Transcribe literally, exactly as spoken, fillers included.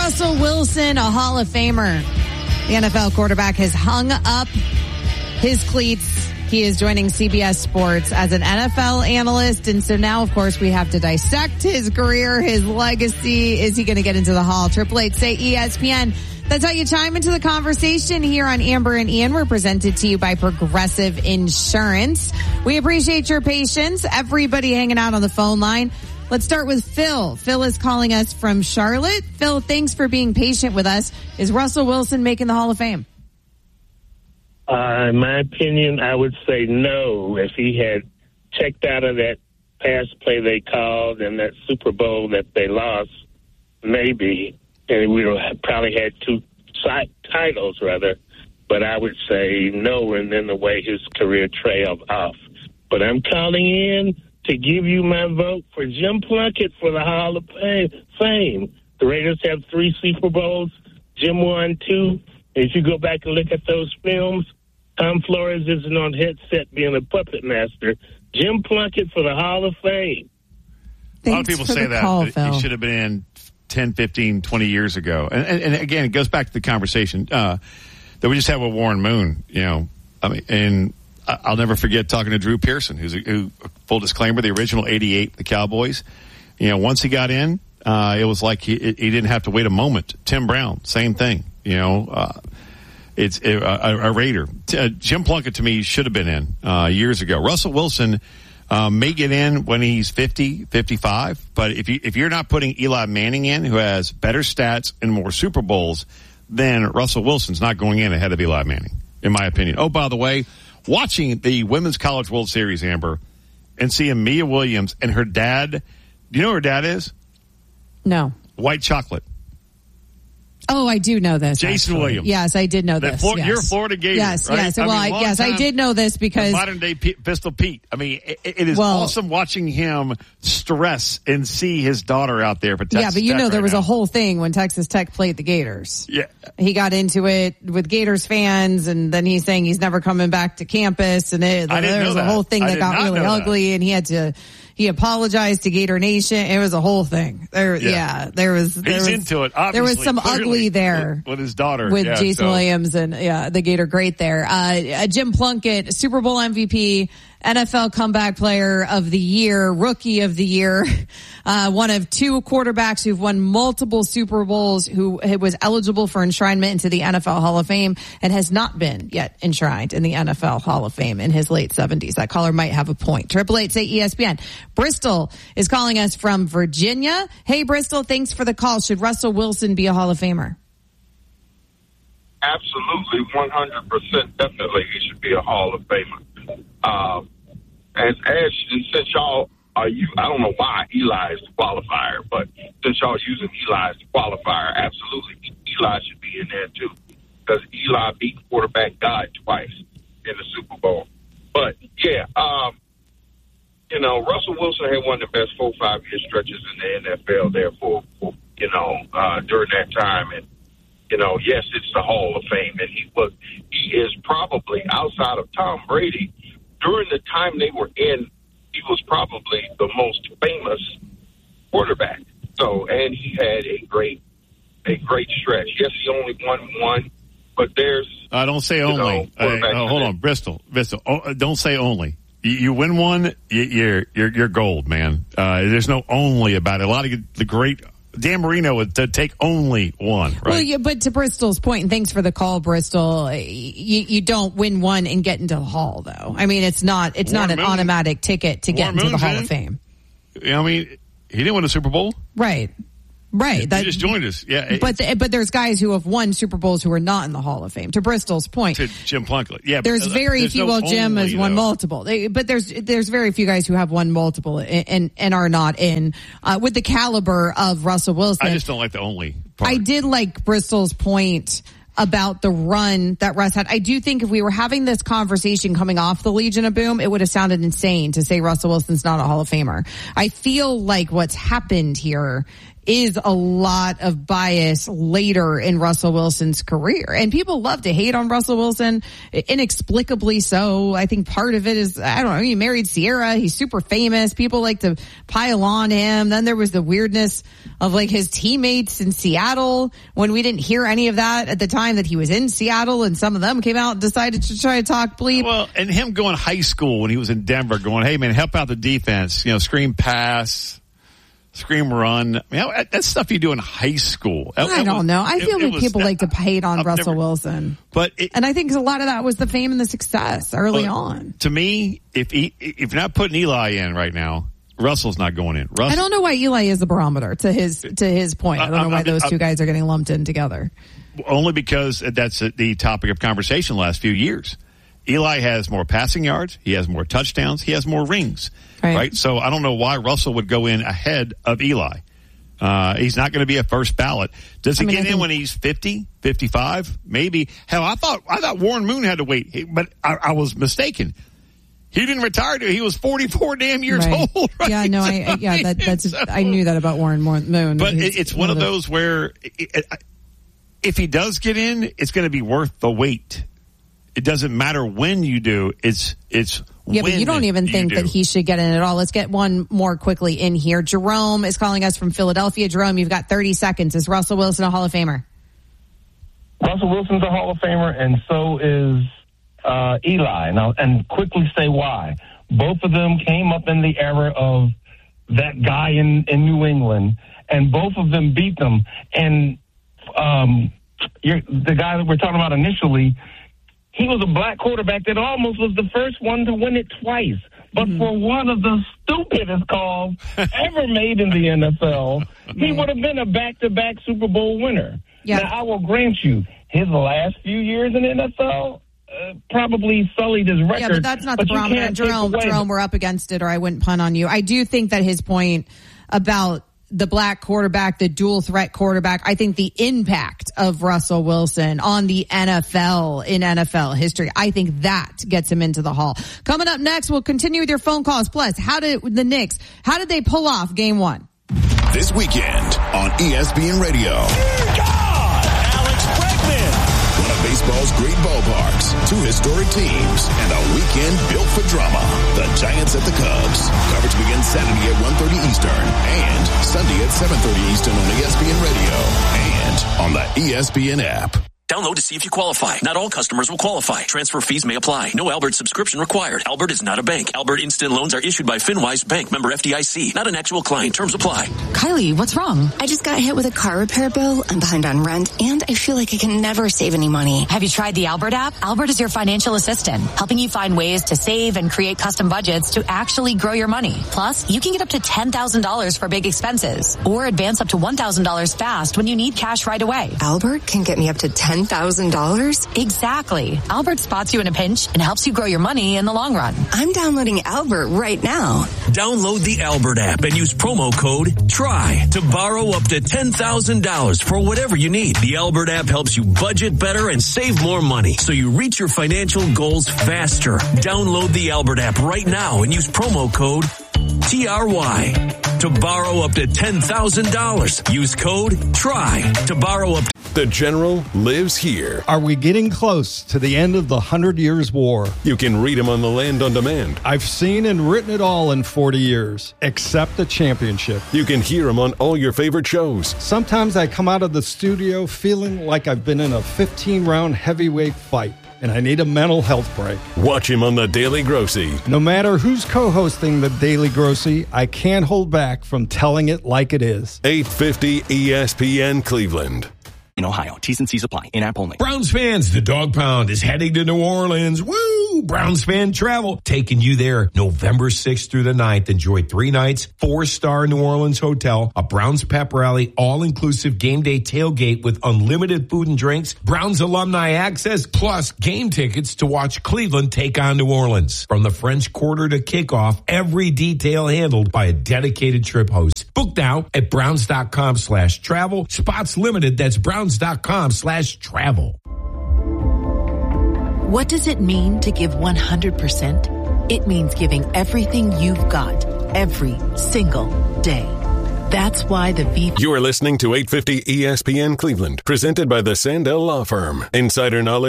Russell Wilson, a Hall of Famer. The N F L quarterback has hung up his cleats. He is joining C B S Sports as an N F L analyst. And so now, of course, we have to dissect his career, his legacy. Is he going to get into the Hall? Triple Eight say E S P N. That's how you chime into the conversation here on Amber and Ian. We're presented to you by Progressive Insurance. We appreciate your patience. Everybody hanging out on the phone line. Let's start with Phil. Phil is calling us from Charlotte. Phil, thanks for being patient with us. Is Russell Wilson making the Hall of Fame? Uh, in my opinion, I would say no. If he had checked out of that pass play they called and that Super Bowl that they lost, maybe, and we would have probably had two titles, rather. But I would say no, and then the way his career trailed off. But I'm calling in to give you my vote for Jim Plunkett for the Hall of Fame. The Raiders have three Super Bowls. Jim won two. If you go back and look at those films, Tom Flores isn't on headset being a puppet master. Jim Plunkett for the Hall of Fame. Thanks a lot of people say that, call, that he should have been in ten, fifteen, twenty years ago. And, and, and again, it goes back to the conversation uh, that we just had with Warren Moon, you know, I mean, and I'll never forget talking to Drew Pearson, who's a, who, full disclaimer, the original eighty-eight, the Cowboys. You know, once he got in, uh, it was like he, he didn't have to wait a moment. Tim Brown, same thing. You know, uh, it's a, a, a Raider. Uh, Jim Plunkett, to me, should have been in uh, years ago. Russell Wilson uh, may get in when he's fifty, fifty-five, but if you if you're not putting Eli Manning in, who has better stats and more Super Bowls, then Russell Wilson's not going in ahead of Eli Manning, in my opinion. Oh, by the way, watching the Women's College World Series, Amber, and seeing Mia Williams and her dad, do you know who her dad is? No. White chocolate. Oh, I do know this. Jason actually. Williams. Yes, I did know that this. Flor- yes. You're a Florida Gator, yes, right? Yes, I well, mean, I, yes, I did know this because modern day P- Pistol Pete. I mean, it, it is well, awesome watching him stress and see his daughter out there for Texas yeah, but you Tech know there right was now. a whole thing when Texas Tech played the Gators. Yeah, he got into it with Gators fans, and then he's saying he's never coming back to campus, and it, I didn't there was know a that. whole thing I that did got not really know ugly, that. and he had to. He apologized to Gator Nation. It was a whole thing. There, yeah, Yeah. there was. There he's was, into it. Obviously, there was some clearly, ugly there with, with his daughter, with yeah, Jason so. Williams and yeah, the Gator great there. Uh, Jim Plunkett, Super Bowl M V P, N F L Comeback Player of the Year, Rookie of the Year, uh, one of two quarterbacks who've won multiple Super Bowls, who was eligible for enshrinement into the N F L Hall of Fame and has not been yet enshrined in the N F L Hall of Fame in his late seventies. That caller might have a point. Triple eight say E S P N. Bristol is calling us from Virginia. Hey, Bristol, thanks for the call. Should Russell Wilson be a Hall of Famer? Absolutely, one hundred percent, definitely, he should be a Hall of Famer. Um, as, as since y'all are you, I don't know why Eli is the qualifier, but since y'all using Eli as the qualifier, absolutely, Eli should be in there too, because Eli beat quarterback God twice in the Super Bowl. But yeah, um, you know, Russell Wilson had one of the best four five year stretches in the N F L there for, for you know uh, during that time, and you know, yes, it's the Hall of Fame, and he was he is probably outside of Tom Brady during the time they were in. He was probably the most famous quarterback. So, and he had a great, a great stretch. Yes, he only won one, but there's. I uh, don't say only. Know, uh, uh, hold on, Bristol, Bristol. Oh, don't say only. You, you win one, you, you're you're you're gold, man. Uh, there's no only about it. A lot of the great. Dan Marino would to take only one, right? Well, yeah, but to Bristol's point, and thanks for the call, Bristol. You, you don't win one and get into the Hall, though. I mean, it's not it's Warren not an Moon, automatic ticket to get Warren into the Moon's Hall in. of Fame. I mean, he didn't win a Super Bowl, right? Right. He that, just joined us, yeah. But the, but there's guys who have won Super Bowls who are not in the Hall of Fame. To Bristol's point, to Jim Plunkett, yeah. There's but, very there's few. no Well, Jim only, has won though. multiple, they, but there's there's very few guys who have won multiple and and, and are not in uh, with the caliber of Russell Wilson. I just don't like the only part. I did like Bristol's point about the run that Russ had. I do think if we were having this conversation coming off the Legion of Boom, it would have sounded insane to say Russell Wilson's not a Hall of Famer. I feel like what's happened here is a lot of bias later in Russell Wilson's career. And people love to hate on Russell Wilson, inexplicably so. I think part of it is, I don't know, he married Sierra. He's super famous. People like to pile on him. Then there was the weirdness of like his teammates in Seattle when we didn't hear any of that at the time that he was in Seattle, and some of them came out and decided to try to talk bleep. Well, and him going high school when he was in Denver going, hey man, help out the defense, you know, screen pass, scream run. You know, that's stuff you do in high school. I it don't was, know. I feel it, like it people was, like to hate on I've Russell never, Wilson. But it, and I think a lot of that was the fame and the success early well, on. To me, if he, if you're not putting Eli in right now, Russell's not going in. Russell, I don't know why Eli is the barometer to his to his point. I don't know why those two guys are getting lumped in together. Only because that's the topic of conversation the last few years. Eli has more passing yards. He has more touchdowns. He has more rings. Right. right? So I don't know why Russell would go in ahead of Eli. Uh, he's not going to be a first ballot. Does he I mean, get in when he's fifty, fifty-five? Maybe. Hell, I thought, I thought Warren Moon had to wait, but I, I was mistaken. He didn't retire till he was forty-four damn years right. old. Right? Yeah, no, I, I yeah, that, that's, so, I knew that about Warren Moon. But He's it's one of those where it, if he does get in, it's going to be worth the wait. It doesn't matter when you do. It's, it's, yeah, but you don't even you think do. that he should get in at all. Let's get one more quickly in here. Jerome is calling us from Philadelphia. Jerome, you've got thirty seconds. Is Russell Wilson a Hall of Famer? Russell Wilson's a Hall of Famer, and so is uh, Eli. Now, and quickly say why. Both of them came up in the era of that guy in, in New England, and both of them beat them. And um, you're, the guy that we're talking about initially, he was a black quarterback that almost was the first one to win it twice. But mm-hmm. for one of the stupidest calls ever made in the N F L, he would have been a back-to-back Super Bowl winner. Yeah. Now, I will grant you, his last few years in the N F L uh, probably sullied his record. Yeah, but that's not the barometer. Jerome, Jerome, we're up against it, or I wouldn't punt on you. I do think that his point about the black quarterback, the dual threat quarterback, I think the impact of Russell Wilson on the N F L in N F L history, I think that gets him into the Hall. Coming up next, we'll continue with your phone calls. Plus, how did the Knicks, how did they pull off game one? This weekend on E S P N Radio. God, Alex Bregman. One of baseball's great ballparks, two historic teams, and a weekend built for drama. The Giants at the Cubs. Coverage begins Saturday at one thirty Eastern and Sunday at seven thirty Eastern on E S P N Radio and on the E S P N app. Download to see if you qualify. Not all customers will qualify. Transfer fees may apply. No Albert subscription required. Albert is not a bank. Albert Instant Loans are issued by FinWise Bank, member F D I C. Not an actual client. Terms apply. Kylie, what's wrong? I just got hit with a car repair bill. I'm behind on rent, and I feel like I can never save any money. Have you tried the Albert app? Albert is your financial assistant, helping you find ways to save and create custom budgets to actually grow your money. Plus, you can get up to ten thousand dollars for big expenses, or advance up to one thousand dollars fast when you need cash right away. Albert can get me up to ten thousand dollars? Exactly. Albert spots you in a pinch and helps you grow your money in the long run. I'm downloading Albert right now. Download the Albert app and use promo code TRY to borrow up to ten thousand dollars for whatever you need. The Albert app helps you budget better and save more money so you reach your financial goals faster. Download the Albert app right now and use promo code T R Y to borrow up to ten thousand dollars. Use code TRY to borrow up to The General lives here. Are we getting close to the end of the Hundred Years' War? You can read him on the Land on Demand. I've seen and written it all in forty years, except the championship. You can hear him on all your favorite shows. Sometimes I come out of the studio feeling like I've been in a fifteen-round heavyweight fight, and I need a mental health break. Watch him on The Daily Grossy. No matter who's co-hosting The Daily Grossy, I can't hold back from telling it like it is. eight fifty E S P N Cleveland. In Ohio, T's and C's apply. In-app only. Browns fans, the Dog Pound is heading to New Orleans. Woo! Browns fan travel. Taking you there November sixth through the ninth. Enjoy three nights, four-star New Orleans hotel, a Browns pep rally, all-inclusive game day tailgate with unlimited food and drinks, Browns alumni access, plus game tickets to watch Cleveland take on New Orleans. From the French Quarter to kickoff, every detail handled by a dedicated trip host. Book now at browns.com slash travel. Spots limited. That's browns.com slash travel. What does it mean to give one hundred percent? It means giving everything you've got every single day. That's why the V P... You are listening to eight fifty E S P N Cleveland, presented by the Sandell Law Firm. Insider knowledge